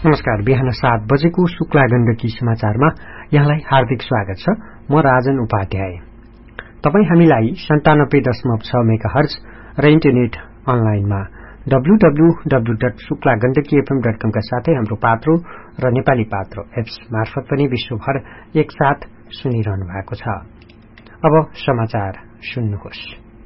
नमस्कार। बिहान 7 बजेको शुक्ला गण्डकी समाचारमा यहाँलाई हार्दिक स्वागत छ। म राजन उपाध्याय। तपाई हामीलाई 97.6 मेगाहर्ज र इन्टरनेट अनलाइनमा www.शुक्लागण्डकीfm.com का साथै हाम्रो पात्रो र नेपाली पात्रो एप्स मार्फत पनि विश्वभर एकसाथ सुनिरहनु भएको छ। अब समाचार सुन्नुहोस्।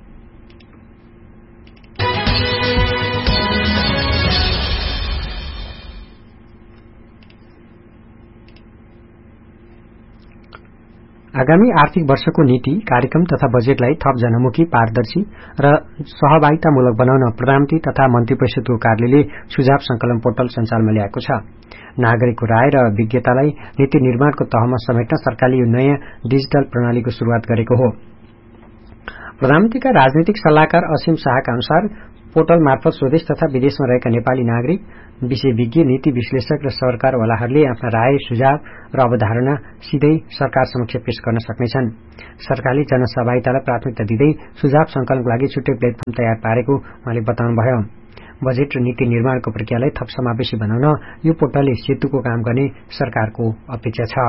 आगामी आर्थिक वर्षको नीति, कार्यक्रम तथा बजेटलाई थप जनमुखी, पारदर्शी र सहभागितामूलक बनाउन प्रधानमन्त्री तथा मन्त्री परिषदको कार्यालयले सुझाव संकलन पोर्टल सञ्चालनमा ल्याएको छ। नागरिकको राय र विज्ञतालाई नीति निर्माणको तहमा समेट्न सरकारले यो नयाँ डिजिटल प्रणालीको शुरूआत गरेको हो। प्रधानमन्त्रीका राजनीतिक सल्लाहकार असीम शाहका अनुसार पोर्टल मार्फत स्वदेश तथा विदेशमा रहेका नेपाली नागरिक, विषयविज्ञ, नीति विश्लेषक र सरकारवालाहरूले आफ्ना राय, सुझाव र अवधारणा सिधै सरकार समक्ष पेश गर्न सक्नेछन्। सरकारले जनसहभागितालाई प्राथमिकता दिँदै सुझाव संकलनको लागि छुट्टै प्लेटफर्म तयार पारेको उहाँले बताउनुभयो। बजेट र नीति निर्माणको प्रक्रियालाई थप समावेशी बनाउन यो पोर्टलले सेतुको काम गर्ने सरकारको अपेक्षा छ।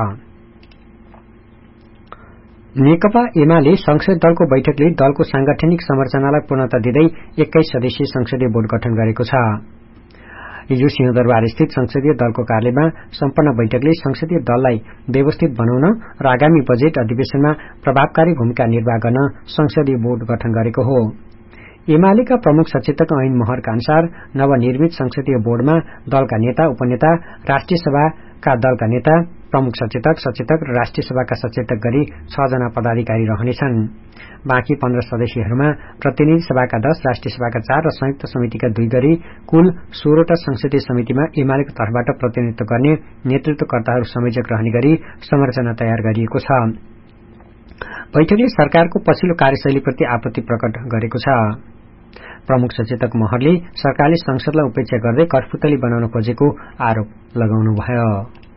नेकपा एमाले संसदीय दलको बैठकले दलको सांगठनिक संरचनालाई पूर्णता दिँदै 21 सदस्यीय संसदीय बोर्ड गठन गरेको छ। हिजो सिंहदरबार स्थित संसदीय दलको कार्यालयमा सम्पन्न बैठकले संसदीय दललाई व्यवस्थित बनाउन र आगामी बजेट अधिवेशनमा प्रभावकारी भूमिका निर्वाह गर्न संसदीय बोर्ड गठन गरेको हो। एमालेका प्रमुख सचेतक ऐन महरका अनुसार नवनिर्मित संसदीय बोर्डमा दलका नेता, उपनेता, राष्ट्रिय सभाका दलका नेता, प्रमुख सचेतक र राष्ट्रिय सभाका सचेतक गरी 6 जना पदाधिकारी रहनेछन्। बाँकी 15 सदस्यहरूमा प्रतिनिधि सभाका 10, राष्ट्रिय सभाका 4 र संयुक्त समितिका 2 गरी कुल 16 संसदीय समितिमा एमालेको तर्फबाट प्रतिनिधित्व गर्ने नेतृत्वकर्ताहरू संयोजक रहने गरी संरचना तयार गरिएको छ। बैठकले सरकारको पछिल्लो कार्यशैलीप्रति आपत्ति प्रकट गरेको छ। प्रमुख सचेतक महरले सरकारले संसदलाई उपेक्षा गर्दै कठपुतली बनाउन खोजेको आरोप लगाउनुभयो।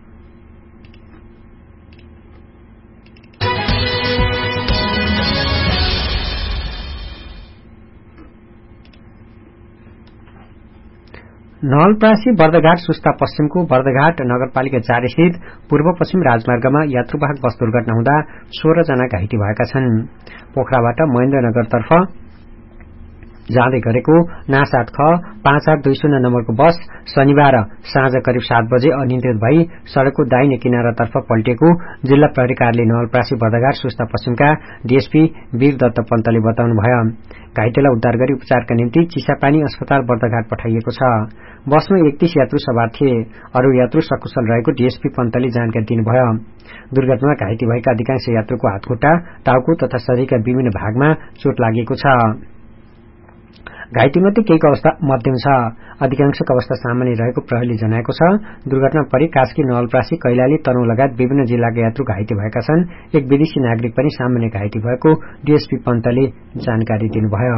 नवलपरासी बर्दघाट सुस्ता पश्चिमको बर्दघाट नगरपालिका 4 स्थित पूर्व पश्चिम राजमार्गमा यात्रुवाहक बस दुर्घटना हुँदा 16 जना घाइते भएका छन्। पोखराबाट महेन्द्रनगरतर्फ जाँदै गरेको नास 8 ख 5820 नम्बरको बस शनिबार साँझ करिब 7 बजे अनियन्त्रित भई सड़कको दाहिने किनारातर्फ पल्टेको जिल्ला प्रहरी कार्यालय नवलपरासी बर्दघाट सुस्ता पश्चिमका डीएसपी वीर दत्त पन्तले बताउनुभयो। घाइतेलाई उद्धार गरी उपचारका निम्ति चिसापानी अस्पताल बर्दघाट पठाइएको छ। बसमा 31 यात्रु सवार थिए। अरू यात्रु सकुशल रहेको डीएसपी पन्तले जानकारी दिनुभयो। दुर्घटनामा घाइते भएका अधिकांश यात्रुको हातखुट्टा, टाउको तथा शरीरका विभिन्न भागमा चोट लागेको छ। घाइतेमध्ये केहीको अवस्था मध्यम छ। अधिकांशको अवस्था सामान्य रहेको प्रहरीले जनाएको छ। दुर्घटना परि कास्की, नवलपरासी, कैलाली, तनहुँ लगायत विभिन्न जिल्लाका यात्रु घाइते भएका छन्। एक विदेशी नागरिक पनि सामान्य घाइते भएको डीएसपी पन्तले जानकारी दिनुभयो।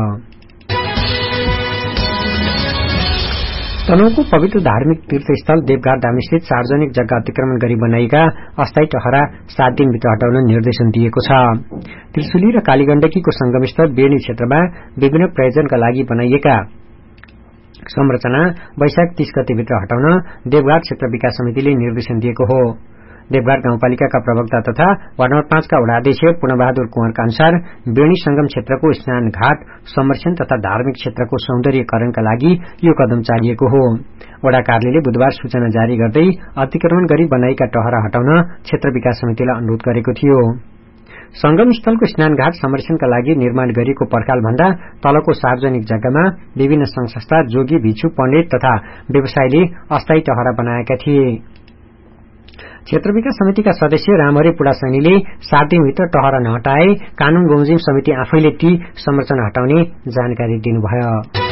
तनहुँको पवित्र धार्मिक तीर्थस्थल देवघाट धामस्थित सार्वजनिक जग्गा अतिक्रमण गरी बनाइएका अस्थायी टहरा 7 दिनभित्र हटाउन निर्देशन दिएको छ। त्रिशुली र कालीगण्डकीको संगमस्थल बेर्नी क्षेत्रमा विभिन्न प्रयोजनका लागि बनाइएका संरचना वैशाख 30 गतेभित्र हटाउन देवघाट क्षेत्र विकास समितिले निर्देशन दिएको हो। देवघाट गाउँपालिकाका प्रवक्ता तथा वार्ड नम्बर 5 का वडाध्यक्ष पूर्णबहादुर कुँवरका अनुसार बेर्नी संगम क्षेत्रको स्नान घाट संरक्षण तथा धार्मिक क्षेत्रको सौन्दर्यीकरणका लागि यो कदम चालिएको हो। वडा कार्यालयले बुधबार सूचना जारी गर्दै अतिक्रमण गरी बनाएका टहरा हटाउन क्षेत्र विकास समितिलाई अनुरोध गरेको थियो। संगम स्थलको स्नान घाट संरक्षणका लागि निर्माण गरिएको पर्खाल भन्दा तलको सार्वजनिक जग्गामा विभिन्न संघ संस्था, जोगी, भिक्षु, पण्डित तथा व्यवसायीले अस्थायी टहरा बनाएका थिए। क्षेत्र विकास समितिका सदस्य रामहरि पुडासैनीले 7 दिनभित्र टहरा नहटाए कानून बमोजिम समिति आफैले ती संरचना हटाउने जानकारी दिनुभयो।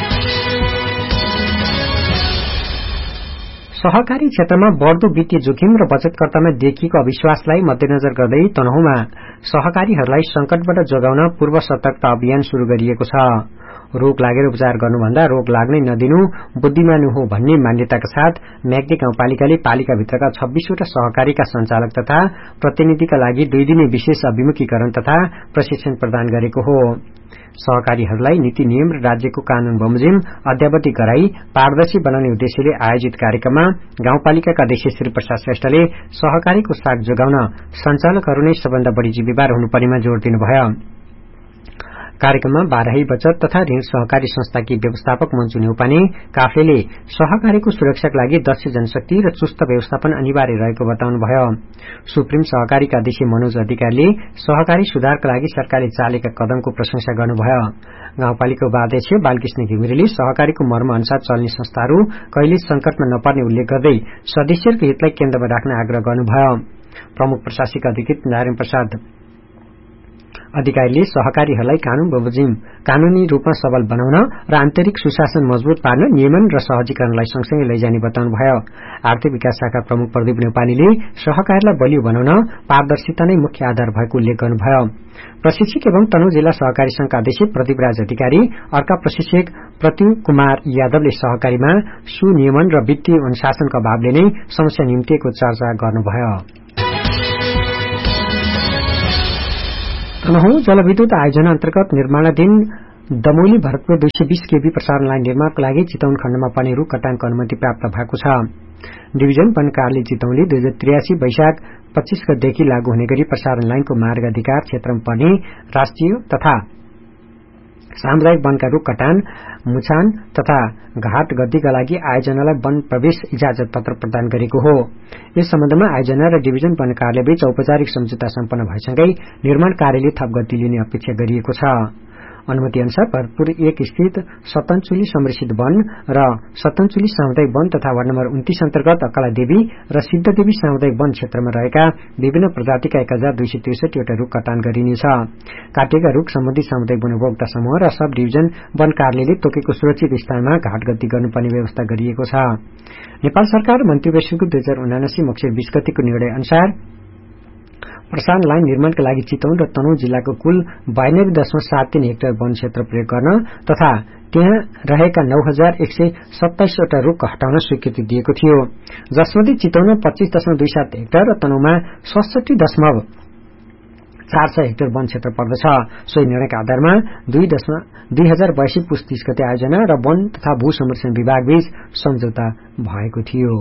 सहकारी क्षेत्रमा बढ़दो वित्तीय जोखिम र बचतकर्तामा देखिएको अविश्वासलाई मध्यनजर गर्दै तनहुँमा सहकारीहरूलाई संकटबाट जोगाउन पूर्व सतर्कता अभियान शुरू गरिएको छ। रोग लागेर उपचार गर्नुभन्दा रोग लाग्नै नदिनु बुद्धिमानी हो भन्ने मान्यताका साथ म्याग्दी गाउँपालिकाले पालिकाभित्रका 26वटा सहकारीका सञ्चालक तथा प्रतिनिधिका लागि 2 दिने विशेष अभिमुखीकरण तथा प्रशिक्षण प्रदान गरेको हो। सहकारीहरूलाई नीति नियम र राज्यको कानून बमोजिम अद्यावधि गराई पारदर्शी बनाउने उद्देश्यले आयोजित कार्यक्रममा गाउँपालिकाका अध्यक्ष श्री प्रसाद श्रेष्ठले सहकारीको साग जोगाउन सञ्चालकहरू नै सबभन्दा बढ़ी जिम्मेवार हुनुपर्नेमा जोड़ दिनुभयो। कार्यक्रममा बाराही बचत तथा ऋण सहकारी संस्थाकी व्यवस्थापक मन्जु न्यौपाने काफलेले सहकारीको सुरक्षाका लागि दक्ष जनशक्ति र चुस्त व्यवस्थापन अनिवार्य रहेको बताउनुभयो। सुप्रिम सहकारीका अध्यक्ष मनोज अधिकारीले सहकारी सुधारका लागि सरकारले चालेका कदमको प्रशंसा गर्नुभयो। गाउँपालिका उपाध्यक्ष बालकृष्ण घिमिरेले सहकारीको मर्म अनुसार चल्ने संस्थाहरू कहिले संकटमा नपर्ने उल्लेख गर्दै सदस्यहरूको हितलाई केन्द्रमा राख्न आग्रह गर्नुभयो। प्रमुख प्रशासनिक अधिकृत नारायण प्रसाद अधिकारीले सहकारीहरूलाई कानून बमोजिम कानूनी रूपमा सबल बनाउन र आन्तरिक सुशासन मजबूत पार्न नियमन र सहजीकरणलाई सँगसँगै लैजाने बताउनुभयो। आर्थिक विकास शाखा प्रमुख प्रदीप नेपालीले सहकारीलाई बलियो बनाउन पारदर्शिता नै मुख्य आधार भएको उल्लेख गर्नुभयो। प्रशिक्षक एवं तनहुँ जिल्ला सहकारी संघका अध्यक्ष प्रदीप राज अधिकारी अर्का प्रशिक्षक प्रत्यु कुमार यादवले सहकारीमा सुनियमन र वित्तीय अनुशासनको अभावले नै समस्या निम्तिएको चर्चा गर्नुभयो। तनहुँ जलविद्युत आयोजना अन्तर्गत निर्माणाधीन दमोली भरतपुर 220 केबी प्रसारण लाइन निर्माणका लागि चितवन खण्डमा पर्ने रूख कटानको अनुमति प्राप्त भएको छ। डिभिजन वन कार्यालय चितवनले 2083 वैशाख 25 गतेदेखि लागू हुने गरी प्रसारण लाइनको मार्ग अधिकार क्षेत्रमा पर्ने राष्ट्रिय तथा सामुदायिक वनका रूख कटान मुछान तथा घाट गद्दीका लागि आयोजनालाई वन प्रवेश इजाजत पत्र प्रदान गरेको हो। यस सम्बन्धमा आयोजना र डिभिजन वन कार्यालयबीच औपचारिक सम्झौता सम्पन्न भएसँगै निर्माण कार्यले थप गति लिने अपेक्षा गरिएको छ। अनुमति अनुसार भरतपुर 1 स्थित सतनचुली संरक्षित वन र सतनचुली सामुदायिक वन तथा वार्ड नम्बर 29 अन्तर्गत अकला देवी र सिद्धदेवी सामुदायिक वन क्षेत्रमा रहेका विभिन्न प्रजातिका 1263 वटा रूख कटान गरिनेछ। काटिएका रूख सम्बन्धित सामुदायिक वन उपभोक्ता समूह र सब डिभिजन वन कार्यालयले तोकेको सुरक्षित स्थानमा घाटगति गर्नुपर्ने व्यवस्था गरिएको छ। नेपाल सरकार मन्त्री परिषदको 2079 मक्सिर 20 गतेको निर्णय अनुसार प्रसारण लाइन निर्माणका लागि चितवन र तनहुँ जिल्लाको कुल 92.73 हेक्टर वन क्षेत्र प्रयोग गर्न तथा त्यहाँ रहेका 9127 वटा रूख हटाउन स्वीकृति दिएको थियो, जसमध्ये चितवनमा 25.27 हेक्टर र तनहुँमा 67.46 हेक्टर वन क्षेत्र पर्दछ। सोही निर्णयका आधारमा 2082 पुस 30 गते आयोजना र वन तथा भू संरक्षण विभागबीच सम्झौता भएको थियो।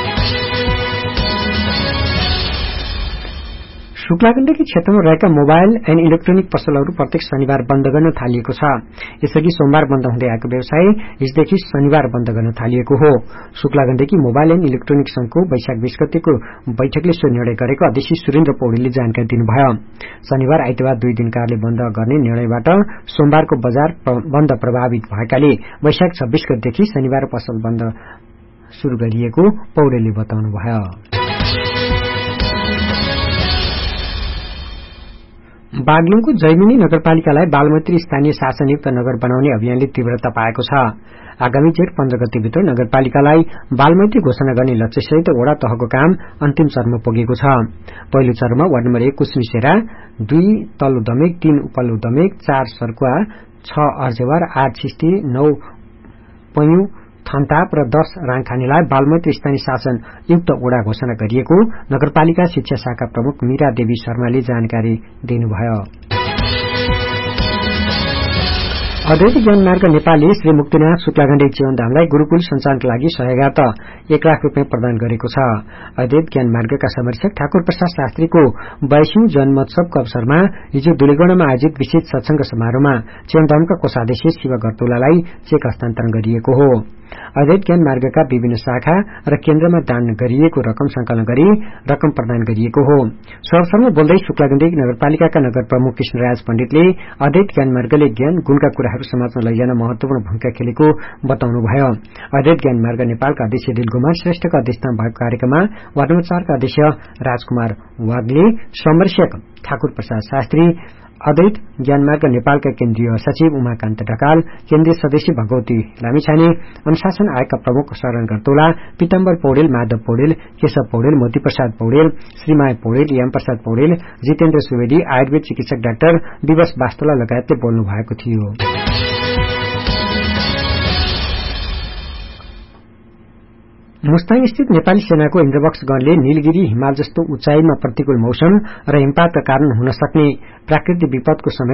शुक्लागण्डकी क्षेत्रमा रहेका मोबाइल एण्ड इलेक्ट्रोनिक पसलहरू प्रत्येक शनिबार बन्द गर्न थालिएको छ। यसअघि सोमबार बन्द हुँदै आएको व्यवसाय हिजदेखि शनिबार बन्द गर्न थालिएको हो। शुक्लागण्डकी मोबाइल एण्ड इलेक्ट्रोनिक संघको वैशाख 20 गतेको बैठकले सो निर्णय गरेको अध्यक्ष सुरेन्द्र पौडेलले जानकारी दिनुभयो। शनिबार आइतबार 2 दिन कार्यालय बन्द गर्ने निर्णयबाट सोमबारको बजार बन्द प्रभावित भएकाले वैशाख 26 गतेदेखि शनिबार पसल बन्द शुरू गरिएको पौडेलले बताउनुभयो। बागलुङको जैमिनी नगरपालिकालाई बालमैत्री स्थानीय शासनयुक्त नगर बनाउने अभियानले तीव्रता पाएको छ। आगामी जेठ 15 गतेभित्र नगरपालिकालाई बालमैत्री घोषणा गर्ने लक्ष्यसहित वडा तहको काम अन्तिम चरणमा पुगेको छ। पहिलो चरणमा वार्ड नम्बर 1 कुसमिसेरा, 2 तल्लो दमेक, 3 उपल्लो दमेक, 4 सर्कुवा, 6 अर्जेवार, 8 छिस्टी, 9 पयु थन्ताप र 10 राङखानेलाई बालमैत्री स्थानीय शासन युक्त वडा घोषणा गरिएको नगरपालिका शिक्षा शाखा प्रमुख मीरा देवी शर्माले जानकारी दिनुभयो। अद्वैत ज्ञान मार्ग नेपालले श्री मुक्तिनाथ शुक्लागण्डे जीवनधामलाई गुरूकुल सञ्चालनका लागि सहयोगार्थ 1 लाख रुपियाँ प्रदान गरेको छ। अद्वैत ज्ञान मार्गका समर्थक ठाकुर प्रसाद शास्त्रीको 22औं जन्मोत्सवको अवसरमा हिजो दुलेगौंडामा आयोजित विशेष सत्संग समारोहमा जीवनधामका कोषाध्यक्ष शिव गर्तोलालाई चेक हस्तान्तरण गरिएको हो। अद्वैत ज्ञान मार्गका विभिन्न शाखा र केन्द्रमा दान गरिएको रकम संकलन गरी रकम प्रदान गरिएको हो। सो अवसरमा बोल्दै शुक्लागण्डे नगरपालिकाका नगर प्रमुख कृष्णराज पण्डितले अद्वैत ज्ञान मार्गले ज्ञान गुणका कुराहरू समाजमा लैजान महत्वपूर्ण भूमिका खेलेको बताउनुभयो। अद्वैत ज्ञान मार्ग नेपालका अध्यक्ष दिलकुमार श्रेष्ठका अध्यक्षतामा भएको कार्यक्रममा वार्ड नम्बर 4 का अध्यक्ष राजकुमार वाग्ले, समर्शक ठाकुर प्रसाद शास्त्री, अद्वैत ज्ञानमार्ग नेपालका केन्द्रीय सचिव उमाकान्त ढकाल, केन्द्रीय सदस्य भगवती लामिछाने, अनुशासन आयोगका प्रमुख शरण गर्तोला, पीतम्बर पौडेल, माधव पौडेल, केशव पौडेल, मोती प्रसाद पौडेल, श्रीमाया पौडेल, याम प्रसाद पौडेल, जितेन्द्र सुवेदी, आयुर्वेद चिकित्सक डाक्टर दिवस वास्तोला लगायतले बोल्नु भएको थियो। मुस्ताङ स्थित नेपाली सेनाको इन्द्रवक्स गणले नीलगिरी हिमाल जस्तो उचाइमा प्रतिकूल मौसम र हिमपातका कारण हुन सक्ने प्राकृतिक विपदको समय